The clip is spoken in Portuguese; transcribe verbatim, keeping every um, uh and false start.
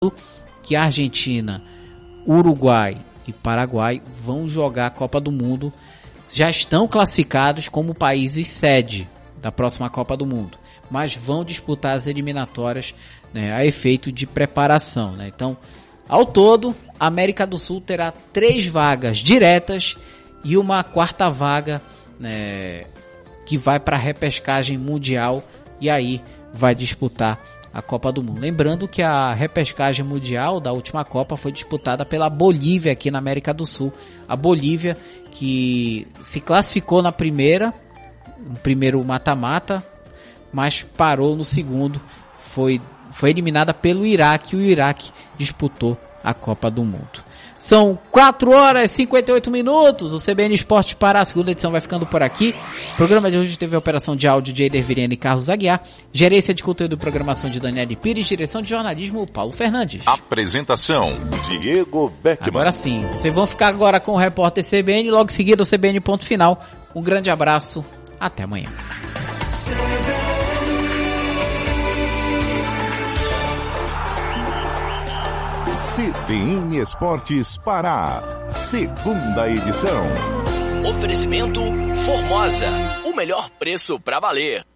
que a Argentina, Uruguai e Paraguai vão jogar a Copa do Mundo, já estão classificados como países sede da próxima Copa do Mundo, mas vão disputar as eliminatórias, né, a efeito de preparação, né? Então, ao todo, a América do Sul terá três vagas diretas e uma quarta vaga, né, que vai para a repescagem mundial e aí vai disputar a Copa do Mundo. Lembrando que a repescagem mundial da última Copa foi disputada pela Bolívia aqui na América do Sul. A Bolívia que se classificou na primeira, no primeiro mata-mata, mas parou no segundo, foi, foi eliminada pelo Iraque, e o Iraque disputou a Copa do Mundo. São quatro horas e cinquenta e oito minutos, o C B N Esporte Pará, a segunda edição vai ficando por aqui. O programa de hoje teve a operação de áudio de Eider Viriene e Carlos Aguiar, gerência de conteúdo e programação de Daniele Pires, direção de jornalismo Paulo Fernandes. Apresentação, Diego Beckmann. Agora sim, vocês vão ficar agora com o repórter C B N, logo em seguida o C B N Ponto Final. Um grande abraço, até amanhã. C B N Esportes Pará, segunda edição. Oferecimento Formosa, o melhor preço pra valer.